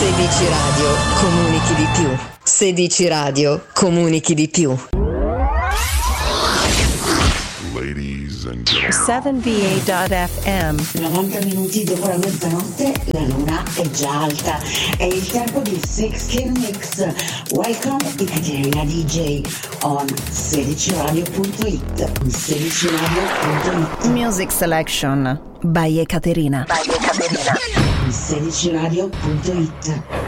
16 Radio, comunichi di più. 16 Radio, comunichi di più. Ladies and gentlemen. 7va.fm. 90 minuti dopo la mezzanotte la luna è già alta. È il tempo di 16 Mix. Welcome Ekaterina DJ on 16radio.it. 16radio.it. Music Selection by Ekaterina. 16radio.it.